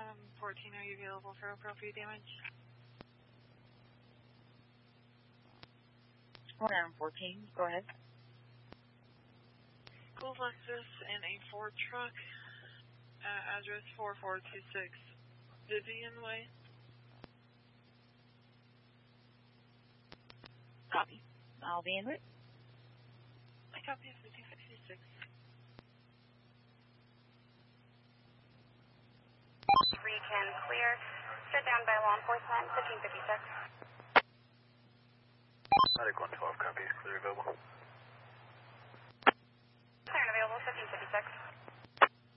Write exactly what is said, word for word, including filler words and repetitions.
Um, fourteen, are you available for appropriate damage? one fourteen, go ahead. Gold Lexus and a Ford truck. Uh, address four four two six Vivian Way. Copy. I'll be in route. I copy fifty fifty-six. three ten clear. Shut down by law enforcement, fifteen fifty-six. Medic one twelve, copies, clear available.